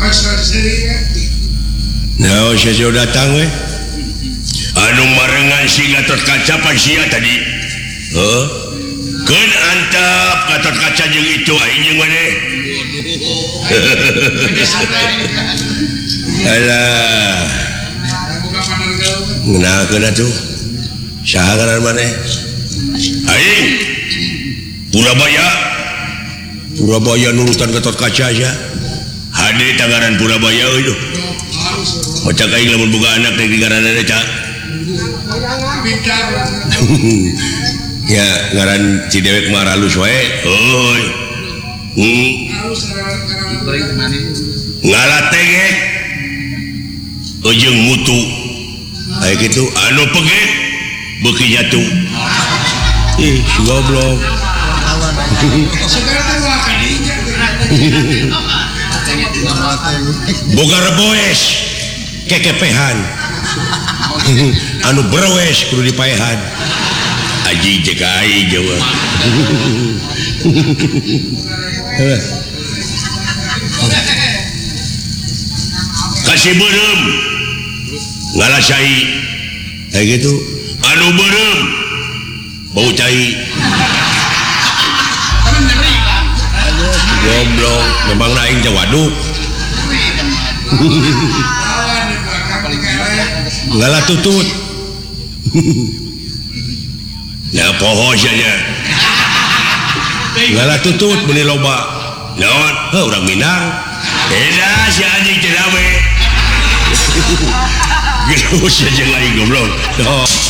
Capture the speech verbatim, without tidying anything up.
Nah, saya datang we. Anu marengan si Gatot Kaca pan sia tadi. Heuh. Keun antep Gatot Kaca jeung itu aing jeung maneh. Alah. Ngeunakeun atuh. Saha ngaran maneh? Aing. Purabaya. Purabaya nurutan Gatot Kaca aja. Hade tangaran Purabaya euy. Maca aing lamun boga anak di ngaranna eta. Ya ngaran Cidewek mah halus wae. Euy. Hmm. Ngalatege. Ujung mutu. Aya kitu anu pege beuki jatuh. Ih, si goblok. Boga reboes kekepehan. Anu berwes kudu dipaehan. Aji cek aing jawa. Kasih beureum ngalasai kayak gitu. Anu beureum bau cai. Goblok memang aing teh waduk. Ngalah tutut. Ya poho saja. Ngalah tutut beli loba. Naon? Heuh urang Minang. Eda si anjing teh rame. Geus saja aing goblok.